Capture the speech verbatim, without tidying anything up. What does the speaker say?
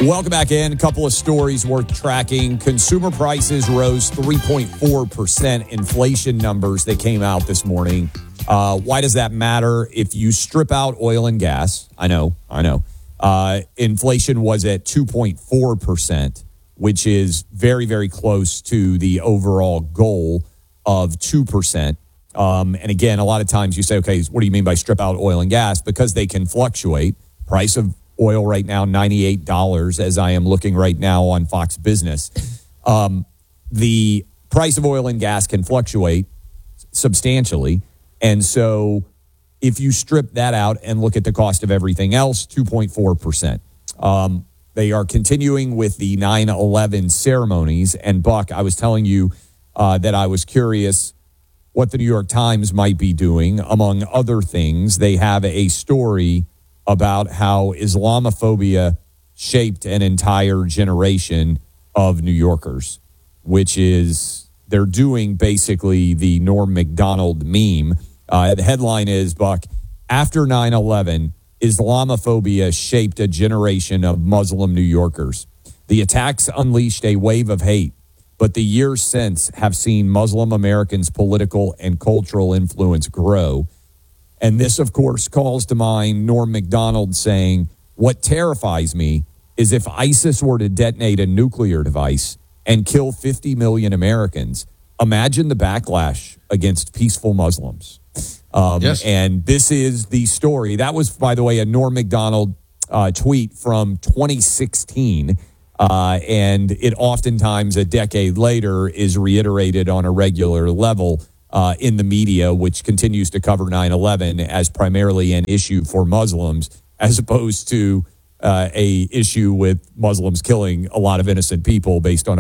Welcome back in. A couple of stories worth tracking. Consumer prices rose three point four percent. Inflation numbers that came out this morning. Uh, why does that matter? If you strip out oil and gas, I know, I know. Uh, inflation was at two point four percent, which is very, very close to the overall goal of two percent. Um, and again, a lot of times you say, okay, what do you mean by strip out oil and gas? Because they can fluctuate. Price of oil right now, ninety-eight dollars, as I am looking right now on Fox Business. Um, the price of oil and gas can fluctuate substantially. And so if you strip that out and look at the cost of everything else, two point four percent. Um, they are continuing with the nine eleven ceremonies. And Buck, I was telling you uh, that I was curious what the New York Times might be doing. Among other things, they have a story about how Islamophobia shaped an entire generation of New Yorkers, which is they're doing basically the Norm Macdonald meme. Uh, the headline is, Buck, after nine eleven, Islamophobia shaped a generation of Muslim New Yorkers. The attacks unleashed a wave of hate, but the years since have seen Muslim Americans' political and cultural influence grow. And this, of course, calls to mind Norm Macdonald saying, what terrifies me is if ISIS were to detonate a nuclear device and kill fifty million Americans, imagine the backlash against peaceful Muslims. Um, yes. And this is the story. That was, by the way, a Norm Macdonald uh, tweet from twenty sixteen. Uh, and it oftentimes a decade later is reiterated on a regular level uh, in the media, which continues to cover nine eleven as primarily an issue for Muslims, as opposed to uh, a issue with Muslims killing a lot of innocent people based on